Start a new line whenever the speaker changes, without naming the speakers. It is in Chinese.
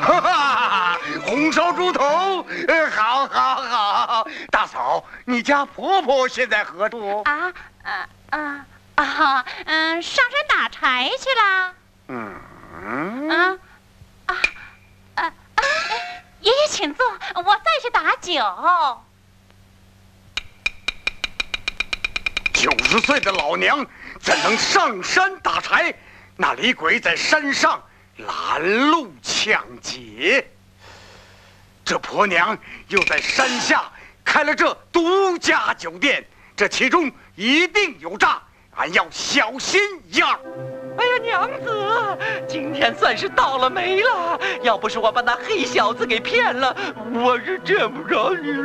哈哈，红烧猪头，好，好，好。大嫂，你家婆婆现在何处？
上山打柴去了。爷爷请坐，我再去打酒。
90岁的老娘怎能上山打柴？那李鬼在山上拦路抢劫，这婆娘又在山下开了这独家酒店，这其中一定有诈，俺要小心一二。
哎呀，娘子，今天算是倒了霉了。要不是我把那黑小子给骗了，我是见不着你了。